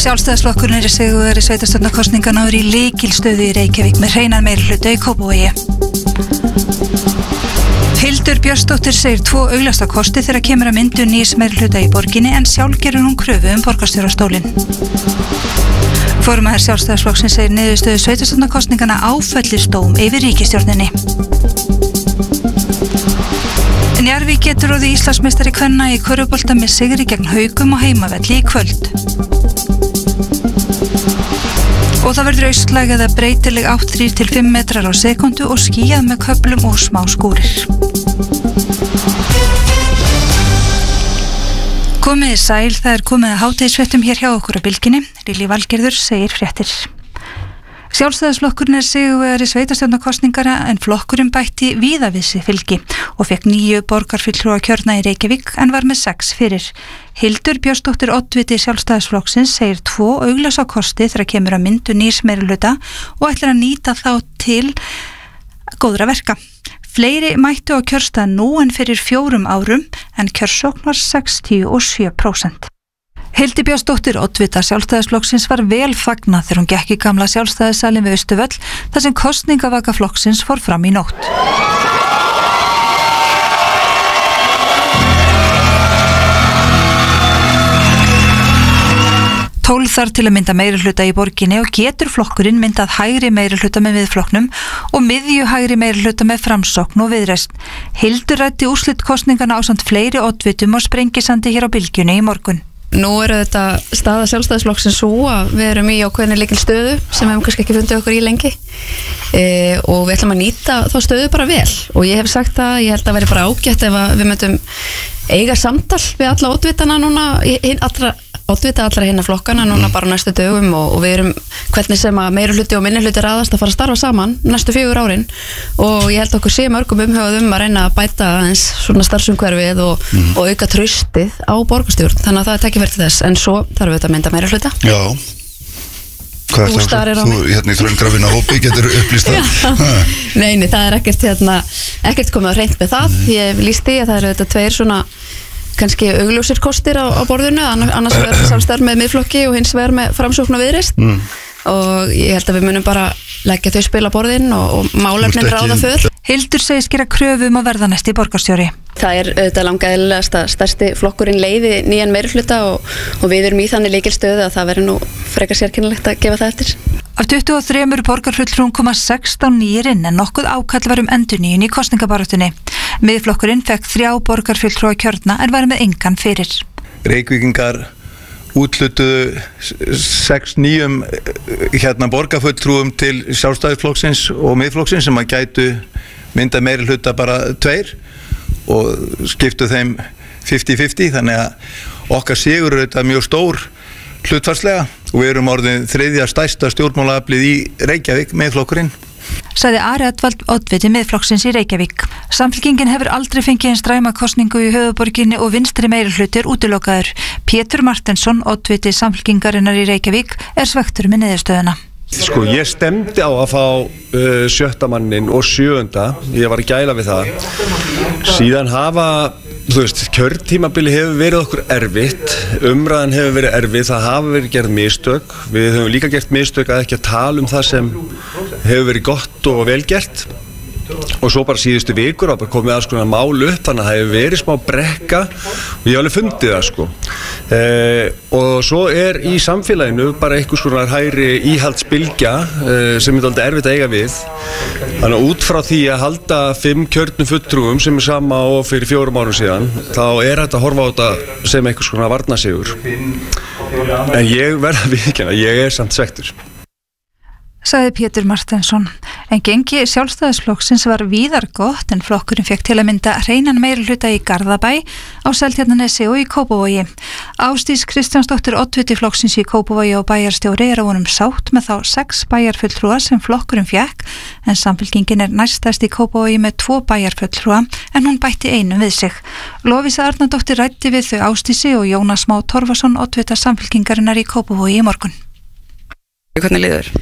Sjálfstæðisflokkurinn er sigurvegari sveitarstjórnarkosninganna og er í lykilstöðu í Reykjavík með hreinan meirihluta í Kópavogi. Hildur Björnsdóttir segir 2 augljósa kosti þegar kemur að myndun nýs meirihluta í borginni en sjálf gerur hún kröfu borgarstjórastólinn. Formaður Sjálfstæðisflokksins segir niðurstöðu sveitarstjórnarkosninganna áfellisdóm yfir ríkisstjórninni. Njarðvík getur orðið Íslandsmeistari kvenna í körfubolta með sigri gegn Haukum og heimavelli í kvöld. Og það verður austlæg eða breytileg átt 3-5 metrar á sekundu og skýjað með köflum og smá skúrir. Komiði sæl, það er komið að hádegisfréttum hér hjá okkur á Bylgjunni. Lilja Valgerður segir fréttir. Sjálfstæðisflokkurinn er sigurvegari sveitarstjórnarkosningara en flokkurinn bætti víða við sig fylgi og fekk 9 borgarfulltrúa kjörna í Reykjavík en var með 6 fyrir. Hildur Björnsdóttir oddviti Sjálfstæðisflokksins segir 2 augljósa kosti þegar kemur að myndun nýs meirihluta og ætlar að nýta þá til góðra verka. Fleiri mættu á kjörstað nú en fyrir 4 árum en kjörsókn var 67%. Hildur Björnsdóttir oddvita Sjálfstæðisflokksins var vel fagnað þegar hún gekk í gamla Sjálfstæðissalinn við Austurvöll þar sem kosningavaka flokksins fór fram í nótt. Þarf til að mynda meirihluta í borginni og getur flokkurinn myndað hægri meirihluta með Miðflokknum og miðju hægri meirihluta með Framsókn og Viðreisn. Hildur ræddi úrslitkosningana ásamt fleiri oddvitum og Sprengisandi hér á Bylgjunni í morgun. Nú þetta staða Sjálfstæðisflokksins svo að við erum í ákveðinni lykilstöðu sem við hefum kannski ekki fundið okkur í lengi og við ætlum að nýta þá stöðu bara vel og ég hef sagt að ég held að veri bara ágætt ef við myndum eiga samtal við alla oddvitana núna oddvita allra hinna flokkana núna bara næstu dögum og við erum hvernig sem að meirihluti og minnihluti raðast að fara að starfa saman næstu 4 árin og ég held okkur sé mörgum umhugað að reyna að bæta eins svona starfsumhverfið og auka traustið á borgarstjórn þannig að það er tækifæri til þess en svo þarf við að mynda meirihluta. Já. Hvað er það? Þú hérna í þröngrafina hópi getur upplýst það? Nei, það er ekkert komið á hreint með það. Ég lýst því að það eru þetta 2 svona kannski augljósir kostir á borðinu, annars verður samstarf með Miðflokki og hins vegar með Framsókn og Viðreisn og ég held að við munum bara leggja þau spil á borðin og málefnin ráða för. Hildur segist gera kröfu að verða næsti borgarstjóri. Það er auðvitað langeðlilegast að stærsti flokkurinn leiði nýjan meirihluta og við erum í þannig lykilstöðu að það verður nú frekar sérkennilegt að gefa það eftir. Af 23 borgarfulltrúum koma 16 nýir inn en nokkuð ákall var endurnýjun í kosningabaráttunni. Miðflokkurinn fekk 3 borgarfulltrúa kjörna en var með engan fyrir. Reykvíkingar útlutuðu 6 nýjum borgarfulltrúum til Sjálfstæðisflokksins og Miðflokksins sem að gætu mynda meirihluta bara 2 og skiptu þeim 50-50 þannig að okkar sigur er þetta mjög stór hlutfarslega og við erum orðin 3. stærsta stjórnmálaaflið í Reykjavík Miðflokkurinn. Sagði Ari Edvald oddviti Miðflokksins í Reykjavík. Samfylkingin hefur aldrei fengið eins dræma kosningu í höfuðborginni og vinstri meirihluti er útilokaður. Pétur Martensson, oddviti Samfylkingarinnar í Reykjavík, er svekktur með niðurstöðuna. Sko, ég stemdi á að fá 7. mannin og 7. Ég var að gæla við það. Síðan kjörtímabili hefur verið okkur erfitt, umræðan hefur verið erfið, það hafa verið gerð mistök. Við höfum líka gert mistök að ekki að tala um það sem hefur verið gott og vel gert. Og svo bara síðustu vikur og bara komið að svona mál upp þannig að það hefur verið smá brekka og ég hef alveg fundið það sko. Og svo er í samfélaginu bara einhvers konar hægri íhaldsbylgja sem er aldrei erfitt að eiga við. Þannig að út frá því að halda 5 kjörnum fulltrúum sem er sama og fyrir 4 árum síðan þá er þetta að horfa á þetta sem einhvers konar varnarsigur. En ég verð að viðurkenna, ég er samt svekktur. Sagði Pétur Martensson. En gengi Sjálfstæðisflokksins var víðar gott en flokkurinn fekk til að mynda hreinan meirihluta í Garðabæ, á Seltjarnarnesi og í Kópavogi. Ásdís Kristjánsdóttir oddviti flokksins í Kópavogi og bæjarstjóri er á honum sátt með þá 6 bæjarfulltrúa sem flokkurinn fékk en Samfylkingin er næststærst í Kópavogi með 2 bæjarfulltrúa en hún bætti 1 við sig. Lovísa Arnardóttir ræddi við þau Ásdísi og Jónas Má Torfason oddvita Samfylkingarinnar í Kópavogi í morgun. Hvernig líður?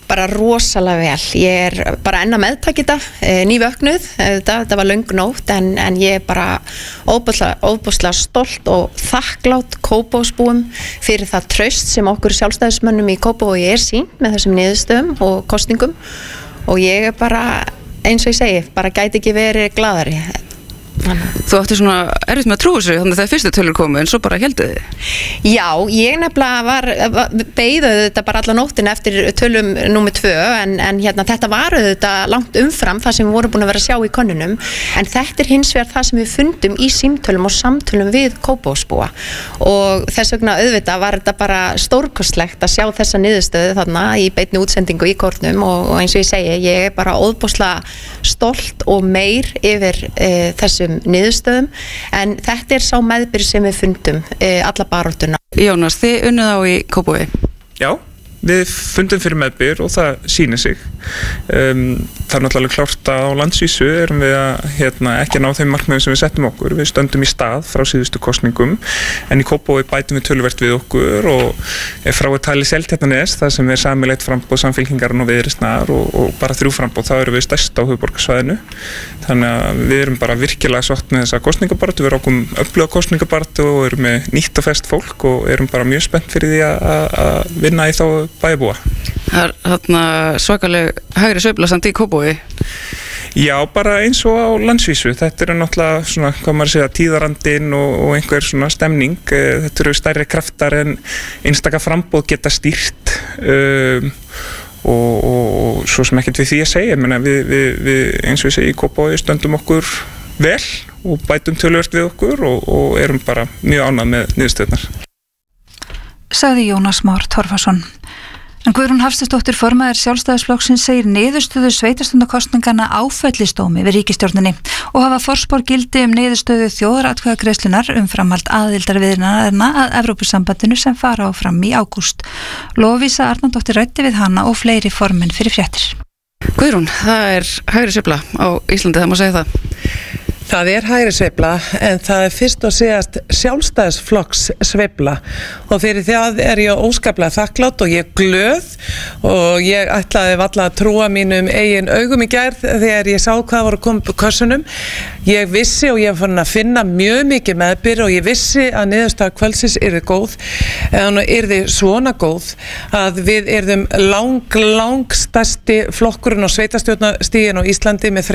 bara rosalega vel. Ég bara enn að meðtaka þetta, nývöknuð, þetta var löng nótt en ég bara óbúslega stolt og þakklát Kópavogsbúum fyrir það traust sem okkur sjálfstæðismönnum í Kópavogi sýnt með þessum niðurstöðum og kosningum og ég bara, eins og ég segi, bara gæti ekki verið glaðari. Þú átti svona erfitt með að trúa sig þannig að það fyrstu tölur komu en svo bara heldu þið? Já, ég nefnilega beið þetta bara alla nóttina eftir tölum númer 2 en þetta var þetta langt umfram það sem við vorum búin að vera að sjá í könnunum en þetta hins vegar það sem við fundum í símtölum og samtölum við Kópavogsbúa og þess vegna auðvitað var þetta bara stórkostlegt að sjá þessa niðurstöðu þarna í beinni útsendingu í kórnum og eins og ég segi, ég bara óðbúslega stolt og meir yfir þessum niðurstöðum en þetta sá meðbyr sem við fundum alla baráttuna. Jónas, þið unnuð á í Kópavogi? Já, við fundum fyrir meðbyr og það sýnir sig. Það náttúrulega klárt að á landsvísu erum við að ekki ná þeim markmiðum sem við settum okkur. Við stöndum í stað frá síðustu kosningum en í Kópavogi bætum við töluvert við okkur og frá að tali Seltjarnarnes það sem sameiginlegt framboð Samfylkingarinnar og Viðreisnar og bara 3 framboð þá erum við stærst á höfuðborgarsvæðinu. Þannig að við erum bara virkilega sátt með þessa kosningabaráttu, við erum öfluga kosningabaráttu og erum með nýtt og ferskt fólk og erum bara mjög spennt fyrir því að vinna í þá bæjarbúa. Það svakaleg hægri sveifla samt í Kópavogi? Já, bara eins og á landsvísu. Þetta náttúrulega svona, hvað maður segja, tíðarandinn og einhver svona stemning. Þetta eru stærri kraftar en einstaka framboð geta stýrt og svo sem ekkert við því að segja. Við eins og ég segi í Kópavogi stöndum okkur vel og bætum töluvert við okkur og erum bara mjög ánægð með niðurstöðurnar. Sagði Jónas Már Torfason. En Guðrún Hafsteinsdóttir formaður Sjálfstæðisflokksins segir niðurstöðu sveitarstjórnarkosninganna áfellisdómi við ríkisstjórninni og hafa forspár gildi niðurstöðu þjóðaratkvæðagreiðslunnar framhald aðildarviðræðna að Evrópusambandinu sem fara fram í ágúst. Lovísa Arnardóttir ræddi við hana og fleiri formenn fyrir fréttir. Guðrún, það hægri sveifla á Íslandi, það má segja það. Það hægri sveifla en það fyrst og síðast Sjálfstæðisflokks sveifla og fyrir það ég óskaplega þakklát og ég glöð og ég ætlaði varla að trúa mínum eigin augum í gær þegar ég sá hvað voru komið upp kössunum. Ég vissi og ég fann að finna mjög mikið meðbyr og ég vissi að niðurstaða kvöldsins yrði góð en yrði svona góð að við yrðum langstærsti flokkurinn á sveitarstjórnarstiginu á Íslandi með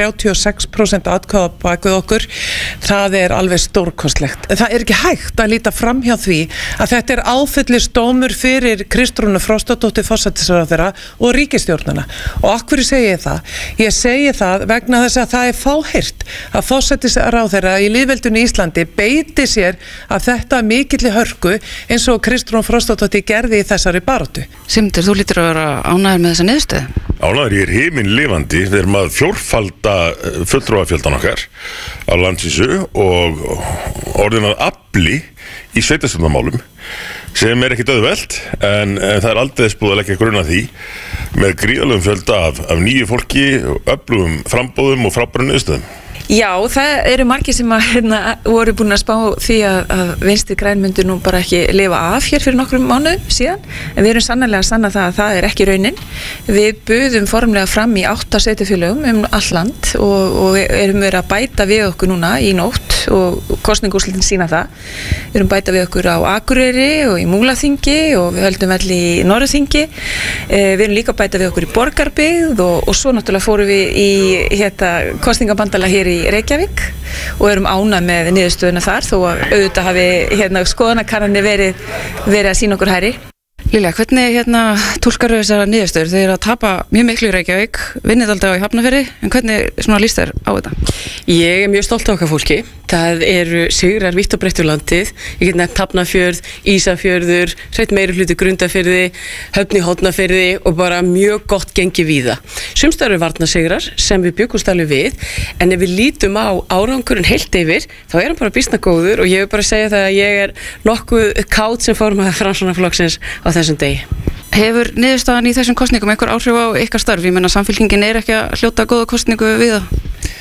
36% atkvæða bak við okkur. Það alveg stórkostlegt. Það ekki hægt að líta fram hjá því að þetta áfellisdómur fyrir Kristrúnu Frostadóttur forsætisráðherra og ríkisstjórnina. Og af hverju segi ég það? Ég segi það vegna þess að það fáheyrt að forsætisráðherra í lýðveldinu í Íslandi beiti sér að þetta mikilli hörku eins og Kristrún Frostadóttir gerði í þessari baráttu. Sigmundur, þú lítur að vera ánægður með þessa niðurstöðu? Ánægður, ég himinlifandi. Við erum að fjórfalda fulltrúafjöldan okkar á landsvísu og orðin að afli í sveitarstjórnarmálum sem ekkert auðvelt en það aldrei búið að leggja grunn að því með gríðarlegum fjölda af nýju fólki, öflugum frambóðum og frábærum niðurstöðum. Já, það eru margir sem voru búin að spá því að Vinstri græn myndu nú bara ekki lifa af hér fyrir nokkrum mánuðum síðan en við erum sannarlega að sanna það að það ekki raunin. Við buðum formlega fram í 8 sveitarfélögum all land og erum verið að bæta við okkur núna í nótt og kosningúrslitin sýna það. Við erum bæta við okkur á Akureyri og í Múlaþingi og við höldum vel í Norðurþingi. Við erum líka að bæta við okkur í Borgarbyggð og svo náttúrulega fórum við í kosningabandalag hér í Reykjavík og erum ánægð með niðurstöðuna þar þó að auðvitað hafi skoðanakannanir verið að sýna okkur hæri. Lilja, hvernig túlkar þessar niðurstöður? Þið að tapa mjög miklu í Reykjavík, vinnið aldrei á Hafnarfirði, en hvernig líst þér á þetta? Ég mjög stolt af okkar fólki. Það eru sigrar vítt og breitt um landið. Ég get nefnt Hafnarfjörð, Ísafjörður, hreinn meirihluti Grundarfirði, Höfn í Hornafirði og bara mjög gott gengi víða. Sums staðar eru varnarsigrar sem við bjuggumst alveg við, en ef við lítum á árangurinn heilt yfir, þá hann bara býsna góður og ég vil bara segja það að ég nokkuð kát sem formaður Framsóknarflokksins á þessum degi. Hefur niðurstaðan í þessum kosningum einhver áhrif á ykkar starf? Ég meina Samfylkingin ekki að hljóta góða kosningu við það?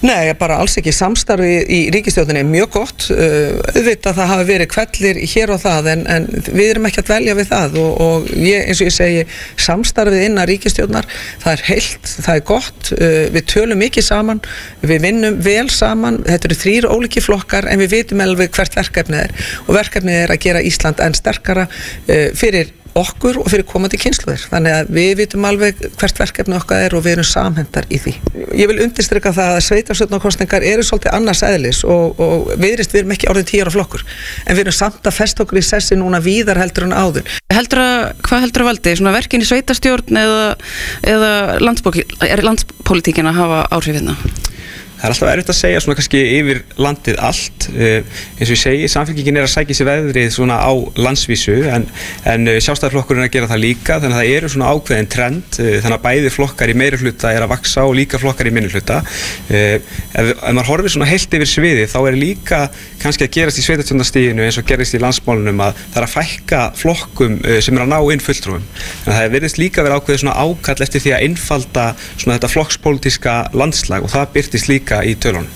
Nei, bara alls ekki. Samstarfi í ríkisstjórninni er mjög gott. Auðvitað það hafi verið kvellir hér og það en við erum ekki að dvelja við það og eins og ég segi, samstarfið innan ríkisstjórnar, það er heilt, það er gott, við tölum mikið saman, við vinnum vel saman, þetta eru 3 ólíki flokkar en við vitum alveg hvert verkefnið er og verkefnið er að gera Ísland enn sterkara fyrir okkur og fyrir komandi kynslóðir. Þannig að við vitum alveg hvert verkefni okkar er og við erum samhendar í því. Ég vil undirstrika það að sveitarstjórnarkosningar eru svolítið annars eðlis og við erum ekki orðið 10 ára flokkur. En við erum samt að festa okkur í sessi núna víðar heldur en áður. Hvað heldur að valdi? Svona verkin í sveitarstjórn eða landspólitíkin að hafa áhrif hérna? Það er alltaf erfitt að segja svona kannski yfir landið allt, eins og ég segi, Samfylkingin að sækja sér veðrið svona á landsvísu en Sjálfstæðisflokkurinn að gera það líka, þannig að það eru svona ákveðin trend, þannig að bæði flokkar í meirihluta að vaksa og líka flokkar í minnihluta. Ef maður horfir svona heilt yfir sviðið þá er líka kannski að gerast í sveitarstjórnarstiginu eins og gerist í landsmálunum að það er að fækka flokkum sem að ná inn fulltrúum. Þannig að það virðist líka vera ákveðið svona ákall eftir því að einfalda svona þetta flokkspólitíska landslag og það birtist líka í tölunum.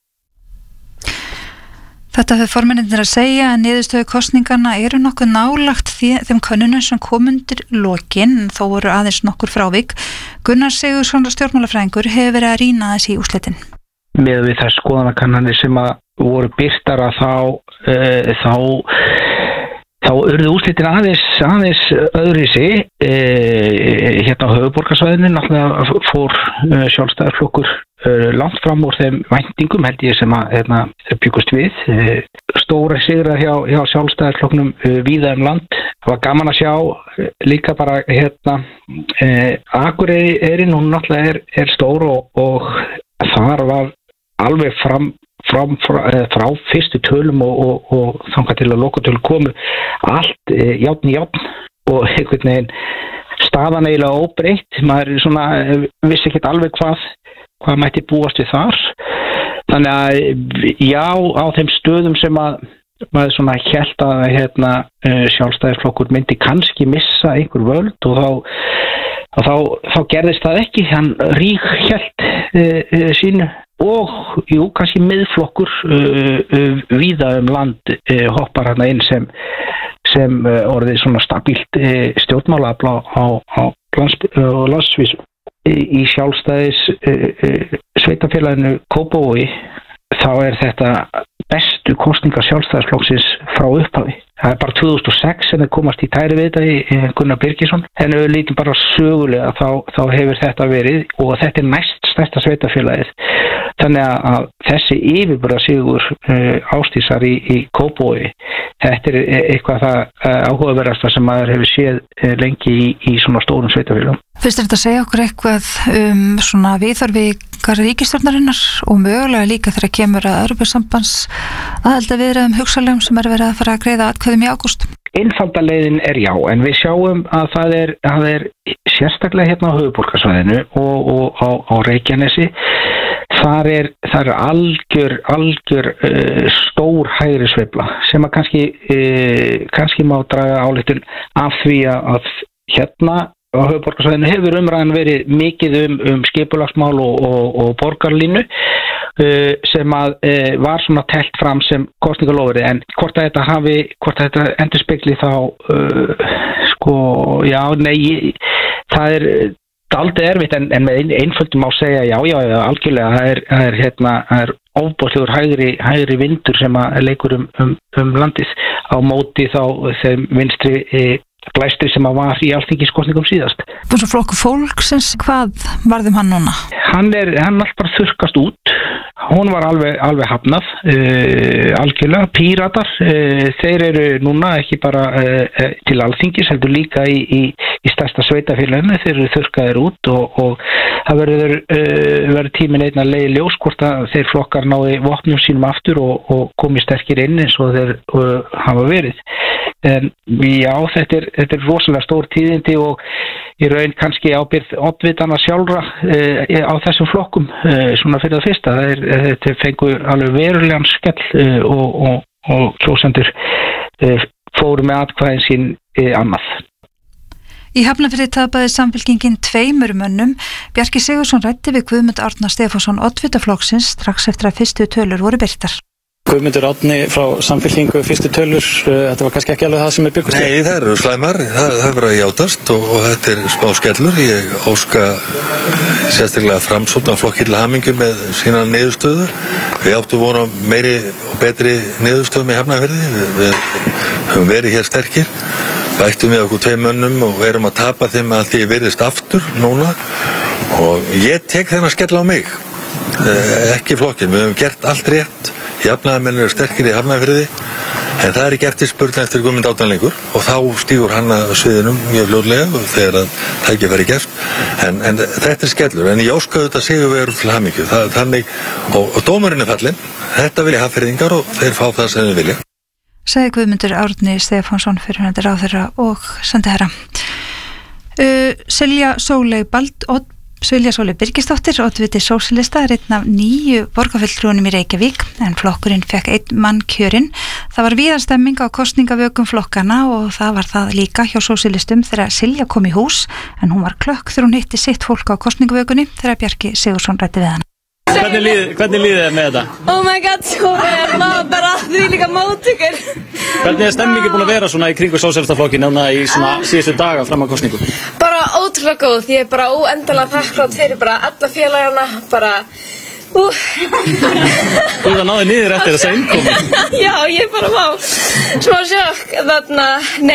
Þetta hefur formennir að segja að niðurstöðu kosningarna eru nokkuð nálagt þeim könnunum sem kom undir lokin, þó voru aðeins nokkur frávik. Gunnar Sigurðsson, stjórnmálafræðingur, hefur verið að rýna þessi í úrslitin. Með við þær skoðanakannanir sem að voru birtar að þá urðu úrslitin aðeins öðruvísi. Hérna á höfuðborgarsvæðinu náttúrulega fór Sjálfstæðisflokkur langt fram úr þeim væntingum held ég sem að byggust við. Stóra sigrar hjá Sjálfstæðisflokknum víða land. Það var gaman að sjá líka bara Akureyri hún náttúrulega er stór og þar var alveg frá fyrstu tölum og þangað til að lokatölu komu allt járn í járn og einhvern veginn staðan eiginlega óbreytt, maður svona vissi ekki alveg hvað mætti búast við þar. Þannig að já, á þeim stöðum sem að maður svona hélt að Sjálfstæðisflokkur myndi kannski missa einhver völd og þá gerðist það ekki, hann ríkhélt sínu og jú, kannski miðflokkur víða land hoppar hann inn sem orðið svona stabílt stjórnmálaafl á landsvísu. Í Sjálfstæðis sveitafélaginu Kópavogi þá er þetta bestu kosningar Sjálfstæðisflokksins frá upphafi. Það er bara 2006 sem þeir komast í tæri við þetta í Gunnar Birgisson en við lítum bara sögulega þá hefur þetta verið og þetta er næst stærsta sveitafélagið. Þannig að þessi yfirburðasigur Ásdísar í Kópavogi, þetta er eitthvað það áhugaverðasta sem maður hefur séð lengi í svona stórum sveitafélagum. Fyrst þetta að segja okkur eitthvað svona viðhorfi ríkisstjórnarinnar og mögulega líka þegar kemur að Evrópusambands aðildarviðræðum hugsanlegum sem verið að fara að greiða atkvæðum í ágúst? Einfalda leiðin er já, en við sjáum að það er sérstaklega hérna á höfuðborgarsvæðinu og á Reykjanesi. Þar er algjör stór hægri sveifla sem að kannski má draga ályktun af því að hérna á höfuðborgarsvæðinu hefur umræðan verið mikið skipulagsmál og borgarlínu sem að var svona telt fram sem kosningalofurði en hvort þetta endurspegli þá það er aldrei erfitt en með einföldum á segja já, algjörlega það er ofboðslegur hægri vindur sem að leikur landið á móti þá þeim vinstri blæstri sem að var í alþingiskosningum síðast. Svo flokkur fólksins, hvað varðum hann núna? Hann allt bara þurrkast út. Hún var alveg hafnað, algjörlega. Píratar, þeir eru núna ekki bara til alþingis, heldur líka í stærsta sveitafélaginu, þeir eru þurrkaðir út og það verður tíminn einn að leiði ljós hvort að þeir flokkar náði vopnum sínum aftur og komi sterkir inn eins og þeir hafa verið. En já, þetta er rosalega stór tíðindi og í raun kannski ábyrgð oddvitana sjálfra á þessum flokkum svona fyrir það fyrsta. Þetta fengu alveg verulegan skell og kjósendur fóru með atkvæðin sín annað. Í Hafnarfirði tapaði Samfylkingin 2 mönnum. Bjarki Sigurðsson ræddi við Guðmund Árna Stefánsson oddvita flokksins strax eftir að fyrstu tölur voru birtar. Guðmundur Árni frá Samfylkingu, fyrstu tölur, þetta var kannski ekki alveg það sem byggust til? Nei, það eru slæmar, það verður að játast og þetta er smá skellur. Ég óska sérstaklega Framsóknarflokki til hamingju með sína niðurstöðu. Við áttum vona meiri og betri niðurstöðum í Hafnarfirði. Við höfum verið hér sterkir. Bættum við okkur 2 mönnum og erum að tapa þeim að því virðist aftur núna og ég tek þennan skell á mig, ekki flokkin. Við höfum gert allt rétt, jafnaðarmenn eru sterkir í Hafnarfirði en það er ekki eftirspurn eftir Guðmund Árna lengur og þá stígur hann að sviðinum mjög fljótlega þegar að tækifæri gefst en þetta er skellur en ég óska þetta sigurvegur til hamingju þannig og dómurinn er fallinn, þetta vilja Hafnfirðingar og þeir fá það sem þeir vilja. Sagði Guðmundur Árni Stefánsson fyrrverandi ráðherra og sendiherra. Silja Sóley Birgisdóttir, oddviti sósíalista, er einn af 9 borgarfulltrúunum í Reykjavík en flokkurinn fekk 1 mann kjörinn. Það var víða stemming á kosningavökum flokkana og það var það líka hjá sósíalistum þegar Silja kom í hús en hún var klökk þegar hún hitti sitt fólk á kosningavökunni þegar Bjarki Sigurðsson ræddi við hana. Hvernig líður þið með þetta? Oh my god, svo er maður bara því líka móttökur. Hvernig er stemmingi búin að vera svona í kringu sósíalistaflokkin í svona síðustu daga fram að kosningu? Bara ótrúlega góð, ég er bara óendanlega þakklátt fyrir bara alla félagana, bara Þú það náði niður eftir þessa innkomu? Já, ég bara má smá sjokk þarna.